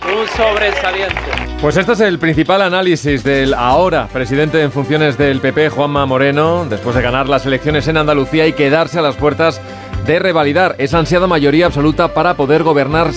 Un sobresaliente. Pues este es el principal análisis del ahora presidente en funciones del PP, Juanma Moreno, después de ganar las elecciones en Andalucía y quedarse a las puertas de revalidar esa ansiada mayoría absoluta para poder gobernar